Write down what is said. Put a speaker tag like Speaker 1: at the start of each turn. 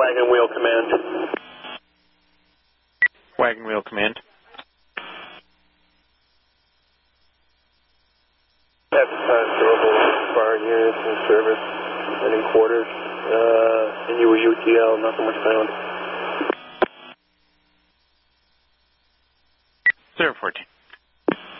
Speaker 1: Wagon Wheel Command.
Speaker 2: Wagon Wheel Command.
Speaker 1: At the time, durable fire units in service and in quarters. NUUTL, nothing was found.